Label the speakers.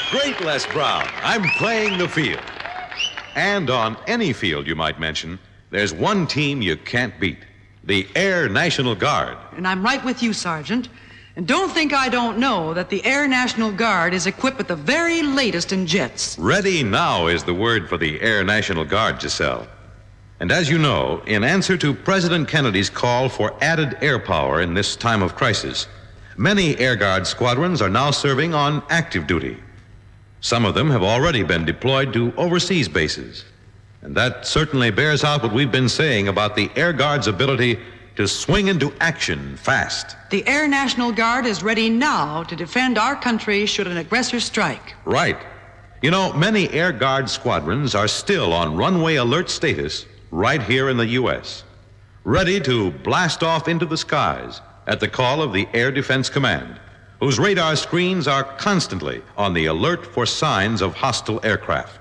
Speaker 1: great, Les Brown. I'm playing the field. And on any field, you might mention, there's one team you can't beat. The Air National Guard.
Speaker 2: And I'm right with you, Sergeant. And don't think I don't know that the Air National Guard is equipped with the very latest in jets.
Speaker 1: Ready now is the word for the Air National Guard, Giselle. And as you know, in answer to President Kennedy's call for added air power in this time of crisis, many Air Guard squadrons are now serving on active duty. Some of them have already been deployed to overseas bases. And that certainly bears out what we've been saying about the Air Guard's ability to swing into action fast.
Speaker 2: The Air National Guard is ready now to defend our country should an aggressor strike.
Speaker 1: Right. You know, many Air Guard squadrons are still on runway alert status right here in the U.S., ready to blast off into the skies at the call of the Air Defense Command, whose radar screens are constantly on the alert for signs of hostile aircraft.